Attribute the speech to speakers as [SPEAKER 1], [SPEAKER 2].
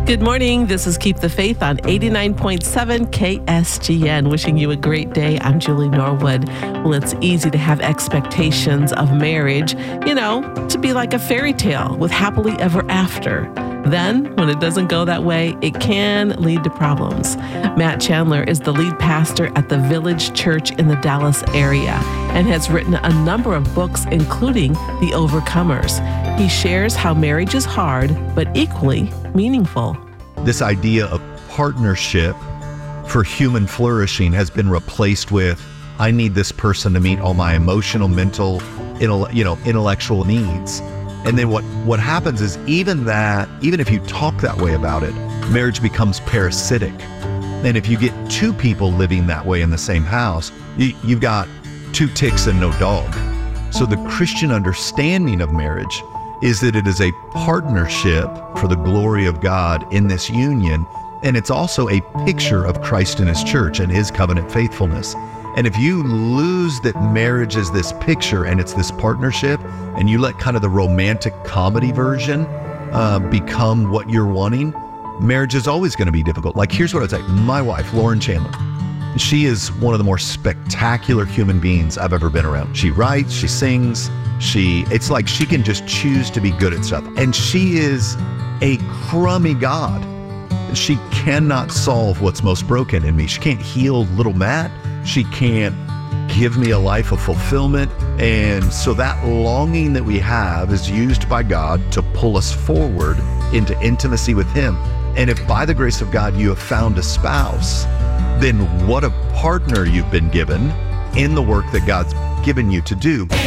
[SPEAKER 1] Good morning. This is Keep the Faith on 89.7 KSGN. Wishing you a great day. I'm Julie Norwood. Well, it's easy to have expectations of marriage, to be like a fairy tale with happily ever after. Then, when it doesn't go that way, it can lead to problems. Matt Chandler is the lead pastor at the Village Church in the Dallas area and has written a number of books, including The Overcomers. He shares how marriage is hard, but equally meaningful.
[SPEAKER 2] This idea of partnership for human flourishing has been replaced with, I need this person to meet all my emotional, mental, intellectual needs. And then what happens is even if you talk that way about it, marriage becomes parasitic. And if you get two people living that way in the same house, you've got two ticks and no dog. So the Christian understanding of marriage is that it is a partnership for the glory of God in this union. And it's also a picture of Christ and his church and his covenant faithfulness. And if you lose that marriage is this picture and it's this partnership, and you let kind of the romantic comedy version become what you're wanting, marriage is always going to be difficult. Like, here's what I'd say. My wife, Lauren Chandler, she is one of the more spectacular human beings I've ever been around. She writes, she sings, it's like she can just choose to be good at stuff. And she is a crummy God. She cannot solve what's most broken in me. She can't heal little Matt. She can't give me a life of fulfillment. And so that longing that we have is used by God to pull us forward into intimacy with him. And if by the grace of God you have found a spouse, then what a partner you've been given in the work that God's given you to do.